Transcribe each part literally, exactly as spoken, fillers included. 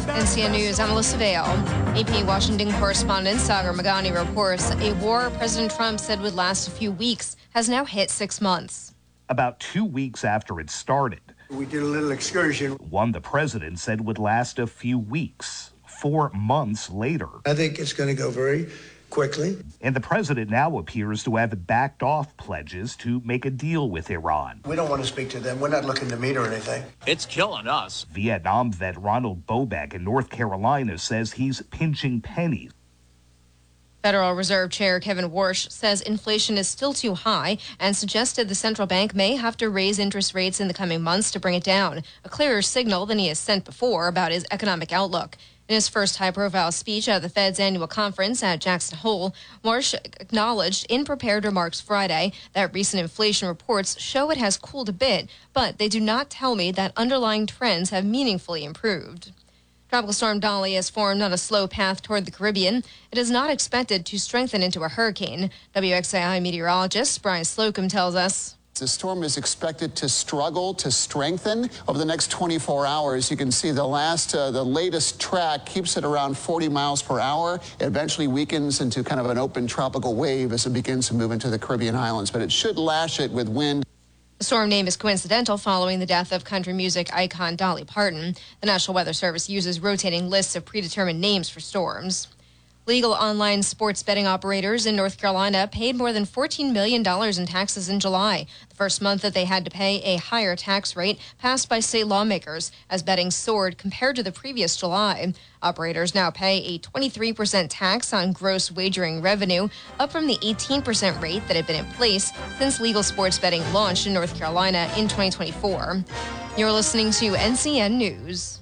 N C N News, I'm Melissa Vale. A P Washington correspondent Sagar Magani reports a war President Trump said would last a few weeks has now hit six months. About two weeks after it started, we did a little excursion. One the president said would last a few weeks. Four months later, I think it's going to go very quickly. And the president now appears to have backed off pledges to make a deal with Iran. We don't want to speak to them. We're not looking to meet or anything. It's killing us. Vietnam vet Ronald Bobek in North Carolina says he's pinching pennies. Federal Reserve Chair Kevin Warsh says inflation is still too high and suggested the central bank may have to raise interest rates in the coming months to bring it down, a clearer signal than he has sent before about his economic outlook. In his first high-profile speech at the Fed's annual conference at Jackson Hole, Warsh acknowledged in prepared remarks Friday that recent inflation reports show it has cooled a bit, but they do not tell me that underlying trends have meaningfully improved. Tropical storm Dolly has formed on a slow path toward the Caribbean. It is not expected to strengthen into a hurricane. W X A I meteorologist Brian Slocum tells us. The storm is expected to struggle to strengthen over the next twenty-four hours. You can see the last, uh, the latest track keeps it around forty miles per hour. It eventually weakens into kind of an open tropical wave as it begins to move into the Caribbean islands, but it should lash it with wind. The storm name is coincidental following the death of country music icon Dolly Parton. The National Weather Service uses rotating lists of predetermined names for storms. Legal online sports betting operators in North Carolina paid more than fourteen million dollars in taxes in July, the first month that they had to pay a higher tax rate passed by state lawmakers as betting soared compared to the previous July. Operators now pay a twenty-three percent tax on gross wagering revenue, up from the eighteen percent rate that had been in place since legal sports betting launched in North Carolina in twenty twenty-four. You're listening to N C N News.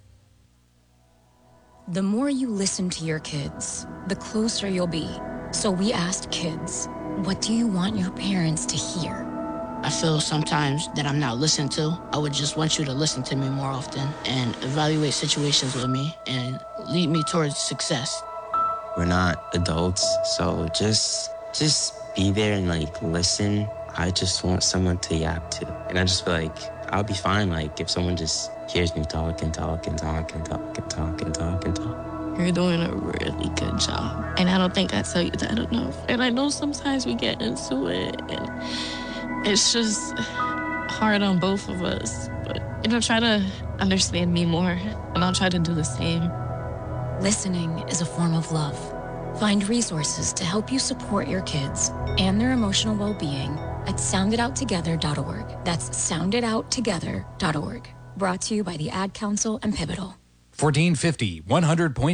The more you listen to your kids, the closer you'll be. So we asked kids, what do you want your parents to hear? I feel sometimes that I'm not listened to. I would just want you to listen to me more often and evaluate situations with me and lead me towards success. We're not adults, so just just be there and like listen. I just want someone to yap to. And I just feel like I'll be fine like if someone just hears me talk and talk and talk and talk and talk and talk and talk. You're doing a really good job. And I don't think I tell you that enough. And I know sometimes we get into it and it's just hard on both of us. But, you know, try to understand me more and I'll try to do the same. Listening is a form of love. Find resources to help you support your kids and their emotional well-being at sound it out together dot org. That's sound it out together dot org. Brought to you by the Ad Council and Pivotal. fourteen fifty, one hundred point